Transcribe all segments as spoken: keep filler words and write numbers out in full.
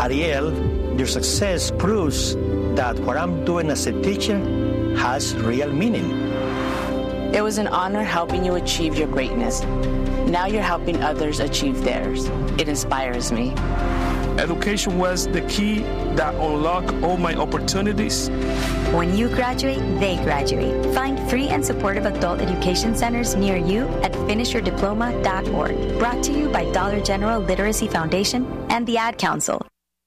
Ariel, your success proves that what I'm doing as a teacher has real meaning. It was an honor helping you achieve your greatness. Now you're helping others achieve theirs. It inspires me. Education was the key that unlocked all my opportunities. When you graduate, they graduate. Find free and supportive adult education centers near you at finish your diploma dot org. Brought to you by Dollar General Literacy Foundation and the Ad Council.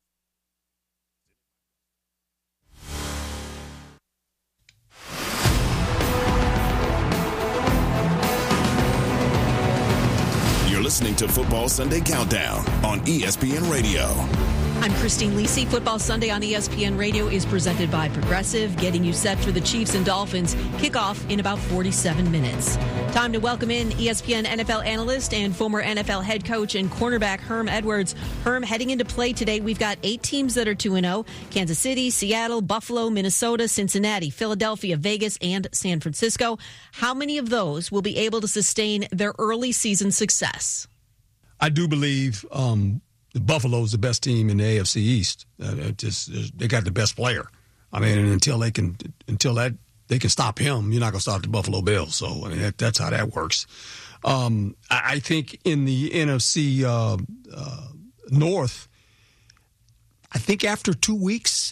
Listening to Football Sunday Countdown on E S P N Radio. I'm Christine Lisi. Football Sunday on E S P N Radio is presented by Progressive, getting you set for the Chiefs and Dolphins kickoff in about forty-seven minutes. Time to welcome in E S P N N F L analyst and former N F L head coach and cornerback Herm Edwards. Herm, heading into play today, we've got eight teams that are two and oh. Kansas City, Seattle, Buffalo, Minnesota, Cincinnati, Philadelphia, Vegas, and San Francisco. How many of those will be able to sustain their early season success? I do believe um, the Buffalo's the best team in the A F C East. Uh, just they got the best player. I mean, and until they can, until that they can stop him, you're not going to stop the Buffalo Bills. So I mean, that, that's how that works. Um, I, I think in the N F C uh, uh, North, I think after two weeks,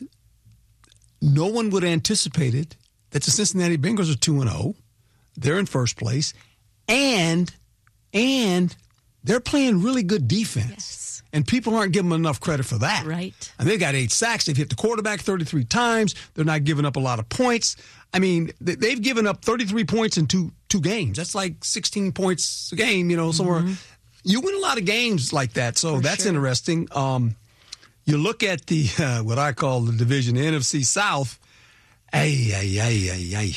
no one would have anticipated that the Cincinnati Bengals are two and zero. They're in first place, and and. They're playing really good defense. Yes. And people aren't giving them enough credit for that. Right. And they've got eight sacks. They've hit the quarterback thirty-three times. They're not giving up a lot of points. I mean, they've given up thirty-three points in two two games. That's like sixteen points a game, you know, somewhere. Mm-hmm. You win a lot of games like that, so for that's sure. Interesting. Um, you look at the uh, what I call the division, the N F C South. Ay, ay, ay, ay, ay.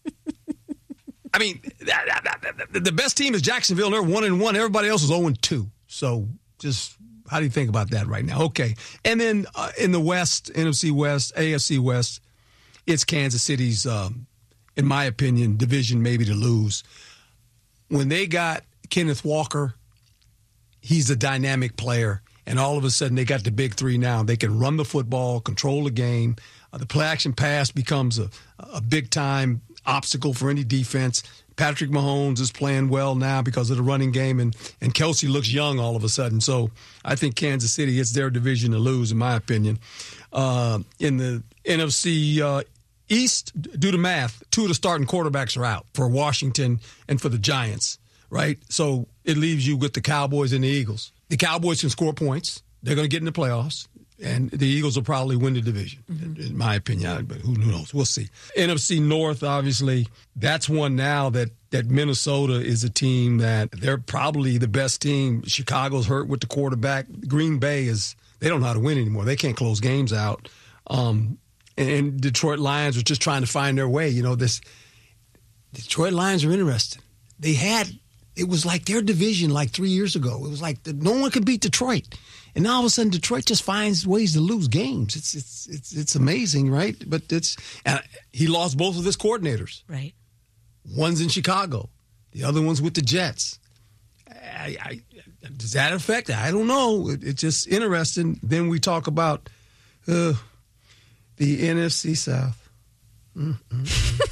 I mean, the best team is Jacksonville. They're one and one. Everybody else is zero and two. So, just how do you think about that right now? Okay, and then uh, in the West, N F C West, A F C West, it's Kansas City's, um, in my opinion, division maybe to lose. When they got Kenneth Walker, he's a dynamic player, and all of a sudden they got the big three now. They can run the football, control the game. Uh, the play action pass becomes a, a big time obstacle for any defense. Patrick Mahomes is playing well now because of the running game, and, and Kelsey looks young all of a sudden. So I think Kansas City, it's their division to lose, in my opinion. Uh, in the N F C uh, East, do the math. Two of the starting quarterbacks are out for Washington and for the Giants, right? So it leaves you with the Cowboys and the Eagles. The Cowboys can score points. They're going to get in the playoffs. And the Eagles will probably win the division, mm-hmm. in my opinion. But who knows? We'll see. N F C North, obviously, that's one now that, that Minnesota is a team that they're probably the best team. Chicago's hurt with the quarterback. Green Bay is, they don't know how to win anymore. They can't close games out. Um, and, and Detroit Lions are just trying to find their way. You know, this Detroit Lions are interesting. They had, it was like their division like three years ago. It was like the, no one could beat Detroit. And now all of a sudden, Detroit just finds ways to lose games. It's it's it's it's amazing, right? But it's and he lost both of his coordinators. Right. One's in Chicago, the other one's with the Jets. I, I, does that affect it? I don't know. It, it's just interesting. Then we talk about uh, the N F C South. Mm-hmm.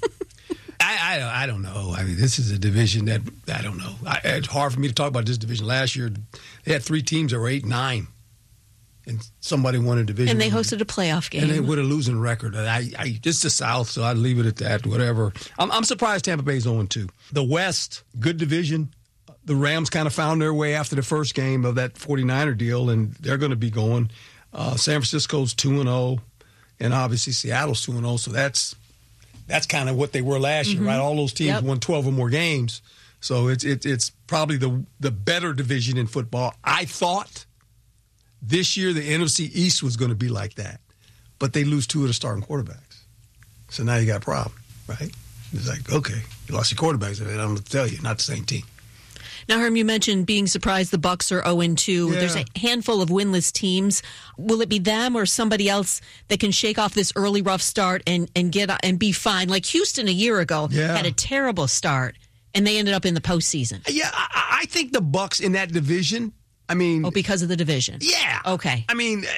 I, I I don't know. I mean, this is a division that I don't know. I, it's hard for me to talk about this division. Last year, they had three teams that were eight, nine, and somebody won a division, and they hosted a playoff game, and they with a losing record. I, I it's the South, so I'd leave it at that. Whatever. I'm, I'm surprised Tampa Bay's zero and two. The West, good division. The Rams kind of found their way after the first game of that forty-niner deal, and they're going to be going. Uh, San Francisco's two and zero, and obviously Seattle's two and zero. So that's. That's kind of what they were last year, mm-hmm. right? All those teams yep. won twelve or more games. So it's it, it's probably the the better division in football. I thought this year the N F C East was going to be like that. But they lose two of the starting quarterbacks. So now you got a problem, right? It's like, okay, you lost your quarterbacks. I'm going to tell you, not the same team. Now, Herm, you mentioned being surprised the Bucs are oh and two. Yeah. There's a handful of winless teams. Will it be them or somebody else that can shake off this early rough start and, and get and be fine? Like Houston a year ago yeah. had a terrible start, and they ended up in the postseason. Yeah, I, I think the Bucs in that division, I mean... Oh, because of the division? Yeah. Okay. I mean...